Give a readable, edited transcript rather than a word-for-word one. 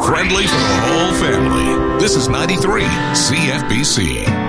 Friendly for the whole family. This is 93 CFBC.